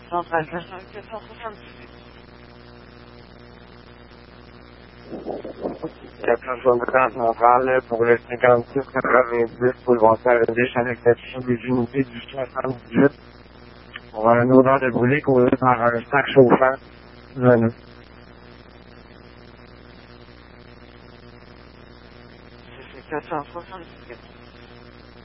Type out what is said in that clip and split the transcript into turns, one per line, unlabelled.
Centrale Nationale 478.
475 Montréal pour le 56-90 boulevard Cavendish avec l'affichage des unités du 78 pour un odeur de brûlé causé par un sac chauffant veneux.
C'est 478.